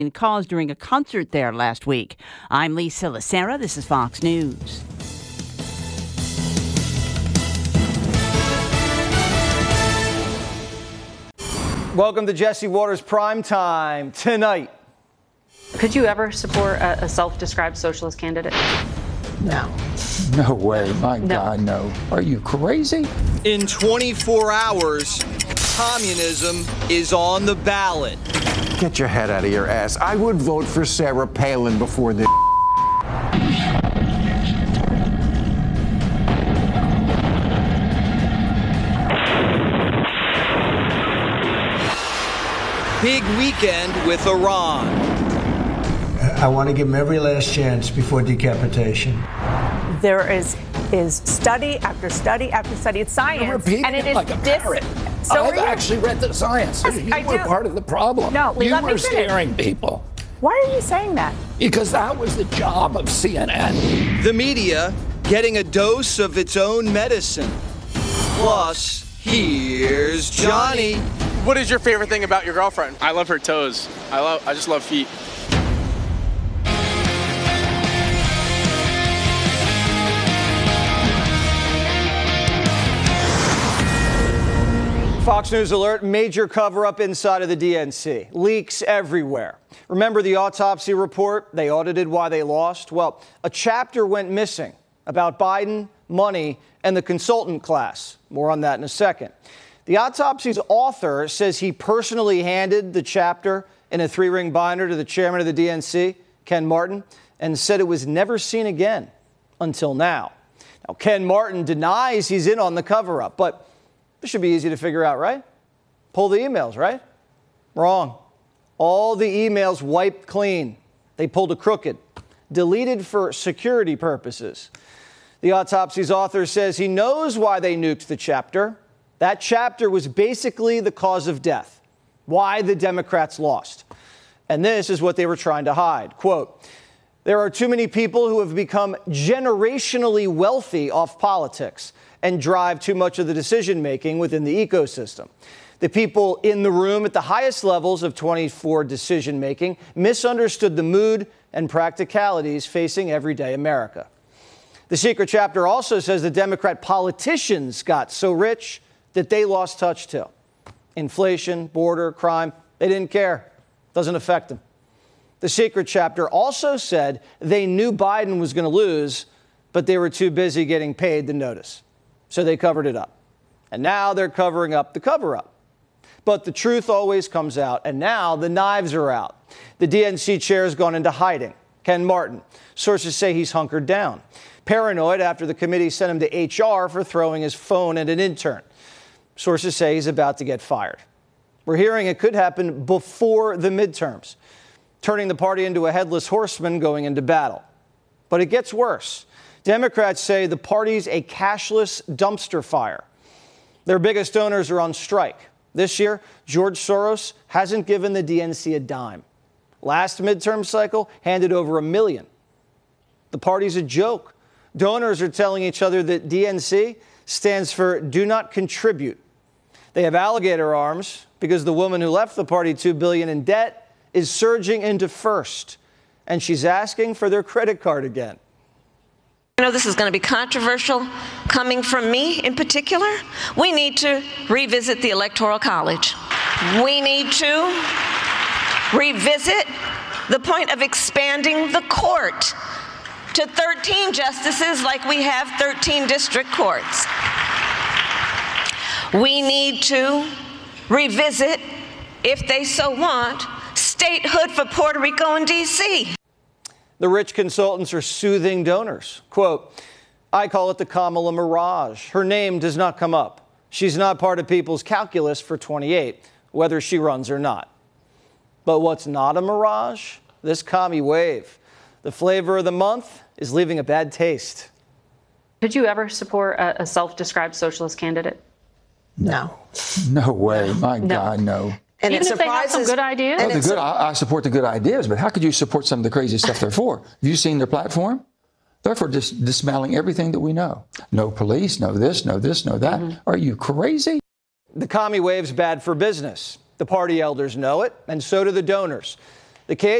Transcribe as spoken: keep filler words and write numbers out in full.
caused during a concert there last week. I'm Lisa Lacera. This is Fox News. Welcome to Jesse Watters Prime Time tonight. Could you ever support a, a self-described socialist candidate? No. No way. My No. God, no. Are you crazy? In twenty-four hours, communism is on the ballot. Get your head out of your ass. I would vote for Sarah Palin before this. Big weekend with Iran. I want to give them every last chance before decapitation. There is is study after study after study. It's science, You're repeating and it it is like a dis- parrot. So I've are you. actually read the science. Yes, you I were do. part of the problem. No, you let me were finish. scaring people. Why are you saying that? Because that was the job of C N N. The media getting a dose of its own medicine. Plus, here's Johnny. What is your favorite thing about your girlfriend? I love her toes. I love. I just love feet. Fox News alert, major cover-up inside of the D N C. Leaks everywhere. Remember the autopsy report? They audited why they lost. Well, a chapter went missing about Biden, money, and the consultant class. More on that in a second. The autopsy's author says he personally handed the chapter in a three-ring binder to the chairman of the D N C, Ken Martin, and said it was never seen again until now. Now, Ken Martin denies he's in on the cover-up, but this should be easy to figure out, right? Pull the emails, right? Wrong. All the emails wiped clean. They pulled a crooked, deleted for security purposes. The autopsy's author says he knows why they nuked the chapter. That chapter was basically the cause of death, why the Democrats lost. And this is what they were trying to hide. Quote, there are too many people who have become generationally wealthy off politics and drive too much of the decision-making within the ecosystem. The people in the room at the highest levels of twenty-four decision-making misunderstood the mood and practicalities facing everyday America. The secret chapter also says the Democrat politicians got so rich that they lost touch too. Inflation, border, crime, they didn't care. Doesn't affect them. The secret chapter also said they knew Biden was going to lose, but they were too busy getting paid to notice. So they covered it up. And now they're covering up the cover-up. But the truth always comes out, and now the knives are out. The D N C chair has gone into hiding. Ken Martin. Sources say he's hunkered down. Paranoid after the committee sent him to H R for throwing his phone at an intern. Sources say he's about to get fired. We're hearing it could happen before the midterms, turning the party into a headless horseman going into battle. But it gets worse. Democrats say the party's a cashless dumpster fire. Their biggest donors are on strike. This year, George Soros hasn't given the D N C a dime. Last midterm cycle handed over a million. The party's a joke. Donors are telling each other that D N C stands for do not contribute. They have alligator arms because the woman who left the party two billion dollars in debt is surging into first, and she's asking for their credit card again. I know this is going to be controversial coming from me in particular. We need to revisit the Electoral College. We need to revisit the point of expanding the court to thirteen justices like we have thirteen district courts. We need to revisit, if they so want, statehood for Puerto Rico and D C The rich consultants are soothing donors. Quote, I call it the Kamala mirage. Her name does not come up. She's not part of people's calculus for twenty-eight, whether she runs or not. But what's not a mirage? This commie wave. The flavor of the month is leaving a bad taste. Could you ever support a, a self-described socialist candidate? No. No way. My No. God, no. And Even it if they have some surprises- good ideas? Oh, And the it's good, a- I, I support the good ideas, but how could you support some of the crazy stuff they're for? Have you seen their platform? They're for just dismantling everything that we know. No police, no this, no this, no that. Mm-hmm. Are you crazy? The commie wave's bad for business. The party elders know it, and so do the donors. The K